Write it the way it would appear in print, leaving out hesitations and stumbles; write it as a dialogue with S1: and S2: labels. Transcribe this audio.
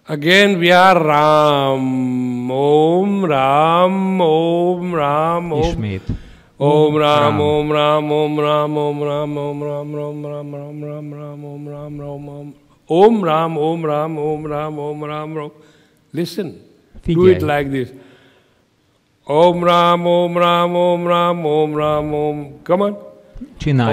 S1: Again we are Ram. Om Ram, Om Ram, Om.
S2: Ismét.
S1: Om Ram, Om Ram, Om Ram, Om Ram, Om Ram, Ram Ram, Ram Ram, Ram, Om Ram, Ram, Om. Om Ram, Om Ram, Om Ram, Om Ram, Ram. Listen. Do it like this. Om Ram, Om Ram, Om Ram, Om Ram, Om. Come on.
S2: Csinálj